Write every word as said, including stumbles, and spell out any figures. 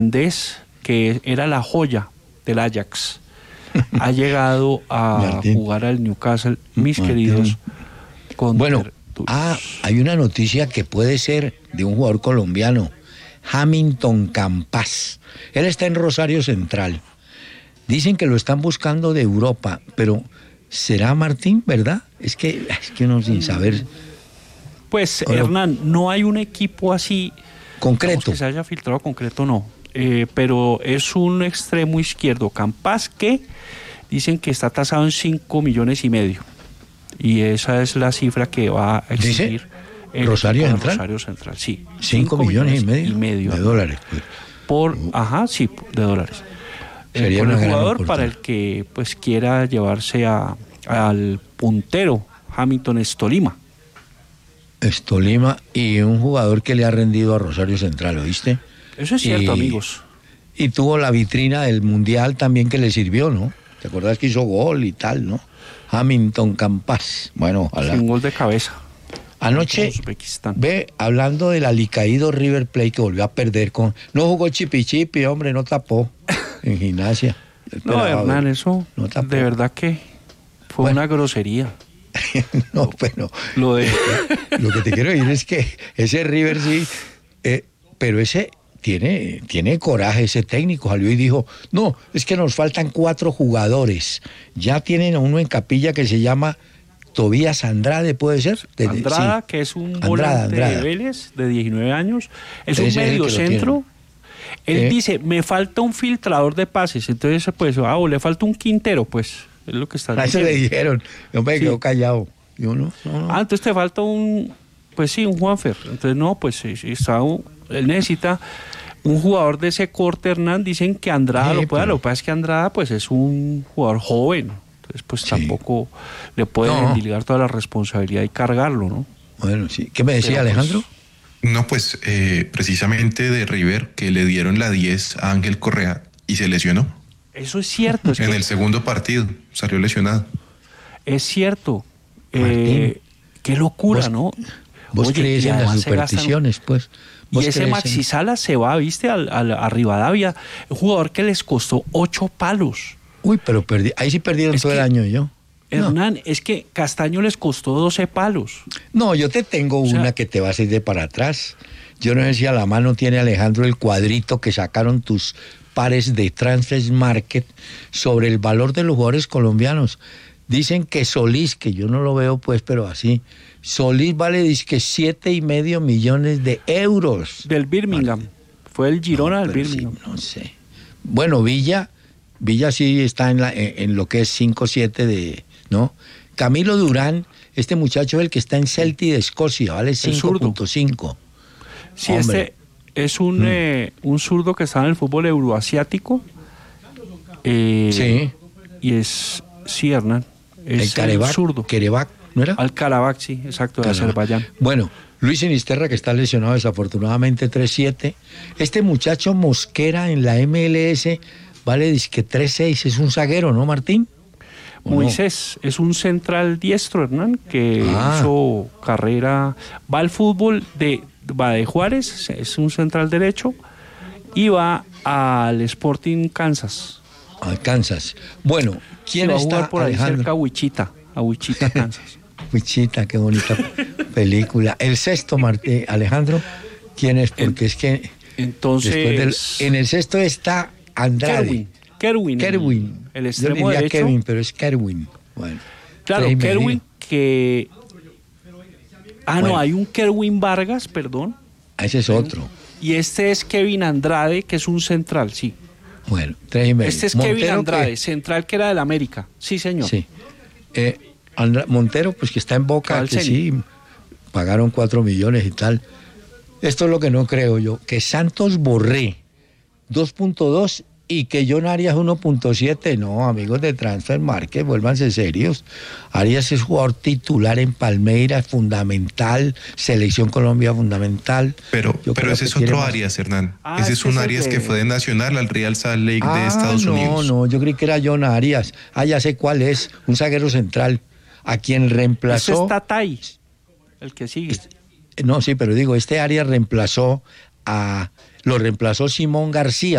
que era la joya del Ajax, ha llegado a Martín. jugar al Newcastle, mis Martín. queridos Bueno, ah, hay una noticia que puede ser de un jugador colombiano, Hamilton Campas. Él está en Rosario Central. Dicen que lo están buscando de Europa, pero ¿será Martín, verdad? Es que, es que uno sin saber. Pues, Ahora, Hernán, no hay un equipo así concreto. digamos, que se haya filtrado concreto, no. Eh, pero es un extremo izquierdo, Campas, que dicen que está tasado en cinco millones y medio. Y esa es la cifra que va a exigir el Rosario Central. Rosario Central, sí. cinco millones y medio, y medio de dólares. Pues. Por, ajá, sí, de dólares. Sería eh, por una el gran jugador oportunidad. para el que pues quiera llevarse a, al puntero Hamilton Estolima. Estolima y un jugador que le ha rendido a Rosario Central, ¿oíste? Eso es cierto, y, amigos. Y tuvo la vitrina del Mundial también que le sirvió, ¿no? ¿Te acordás que hizo gol y tal, no? Hamilton Campas. Bueno, ojalá. Un gol de cabeza. Anoche, ve, hablando del alicaído River Plate que volvió a perder con... No jugó Chipi Chipi, hombre, no tapó en gimnasia. No, Hernán, eso no de verdad que fue bueno. una grosería. No, pero... Lo, de... lo que te quiero decir es que ese River sí... Eh, pero ese... Tiene, tiene coraje ese técnico, salió y dijo, no, es que nos faltan cuatro jugadores. Ya tienen a uno en capilla que se llama Tobías Andrade, ¿puede ser? De, Andrada, sí. Que es un Andrada, volante Andrada. de Vélez, de diecinueve años, es Ese un medio es centro. Él ¿Eh? dice, me falta un filtrador de pases, entonces pues, ah, o le falta un Quintero, pues, es lo que está diciendo. A eso le dijeron, yo me sí. quedo callado. Yo no, no, no. Ah, entonces te falta un, pues sí, un Juanfer. Entonces no, pues sí, está un, él necesita un jugador de ese corte, Hernán. Dicen que Andrada sí, lo puede, pero... lo que pasa es que Andrada pues es un jugador joven, entonces pues sí. tampoco le pueden no. endilgar toda la responsabilidad y cargarlo, ¿no? Bueno, sí. ¿Qué me decía pero, Alejandro? Pues, no, pues eh, precisamente de River, que le dieron la diez a Ángel Correa y se lesionó. Eso es cierto. Es en que... el segundo partido salió lesionado. Es cierto. Eh, qué locura, ¿Vos, ¿no? Vos Oye, crees en las supersticiones, gastan... pues. Y ese Maxi Sala se va, viste, al, al, a Rivadavia, un jugador que les costó ocho palos. Uy, pero perdí, ahí sí perdieron es todo que, el año yo. Hernán, no. es que Castaño les costó doce palos. No, yo te tengo o una sea, que te vas a ir de para atrás. Yo no sé si a la mano tiene Alejandro el cuadrito que sacaron tus pares de Transfer Market sobre el valor de los jugadores colombianos. Dicen que Solís, que yo no lo veo pues, pero así, Solís vale dizque siete y medio millones de euros. Del Birmingham. Vale. Fue el Girona no, del Birmingham. Sí, no sé. Bueno, Villa, Villa sí está en, la, en, en lo que es cinco siete de, ¿no? Camilo Durán, este muchacho es el que está en Celtic de Escocia, vale cinco punto cinco. Sí, Hombre. este es un, mm. eh, un zurdo que está en el fútbol euroasiático. Eh, sí. Y es, sí, Hernán. Es el Karabakh, zurdo. Karabakh, ¿no era? Al Karabakh, sí, exacto, de Azerbaiyán. Bueno, Luis Sinisterra, que está lesionado desafortunadamente tres siete. Este muchacho Mosquera en la M L S vale disque tres seis, es un zaguero, ¿no, Martín? Moisés no? es un central diestro, Hernán, que ah. hizo carrera, va al fútbol de, va de Juárez, es un central derecho, y va al Sporting Kansas. Al Kansas. Bueno, ¿quién va está? A jugar por ahí Alejandro? cerca a Wichita, a Wichita, Kansas. Wichita, qué bonita película. El sexto, Martín, Alejandro, ¿quién es? Porque en, es que entonces del, en el sexto está Andrade. Kerwin. Kerwin. El, el extremo Yo diría derecho. Kevin, pero es Kerwin. Bueno. Claro, Kerwin que Ah, bueno. no, hay un Kerwin Vargas, perdón. Ese es otro. Y este es Kevin Andrade, que es un central, sí. Bueno, tres y medio. Este es Montero, Kevin Andrade, que... central que era del América. Sí, señor. Sí. Eh, Andra... Montero, pues que está en Boca, Al que Ceni. sí, pagaron cuatro millones y tal. Esto es lo que no creo yo, que Santos Borré, dos punto dos y que John Arias uno punto siete. No, amigos de Transfer Market, vuélvanse serios. Arias es jugador titular en Palmeiras, fundamental, Selección Colombia fundamental. Pero, pero ese es otro Arias, Hernán. Ah, ese es un Arias que... que fue de Nacional al Real Salt Lake ah, de Estados no, Unidos. No, no, yo creí que era John Arias. Ah, ya sé cuál es, un zaguero central, a quien reemplazó... Ese es Tatay, el que sigue. No, sí, pero digo, este Arias reemplazó a lo reemplazó Simón García.